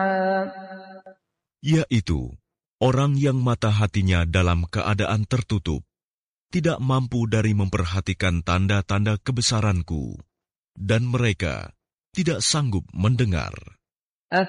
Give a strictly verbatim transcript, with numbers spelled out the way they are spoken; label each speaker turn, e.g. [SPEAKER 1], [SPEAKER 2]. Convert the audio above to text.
[SPEAKER 1] yaitu orang yang mata hatinya dalam keadaan tertutup, tidak mampu dari memperhatikan tanda-tanda kebesaranku, dan mereka tidak sanggup mendengar.